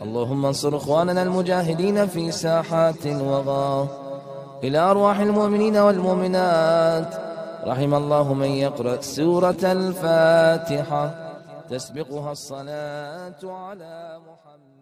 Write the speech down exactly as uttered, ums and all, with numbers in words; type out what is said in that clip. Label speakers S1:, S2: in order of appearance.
S1: اللهم انصر إخواننا المجاهدين في ساحات الوغى. إلى أرواح المؤمنين والمؤمنات. رحم الله من يقرأ سورة الفاتحة تسبقها الصلاة على محمد.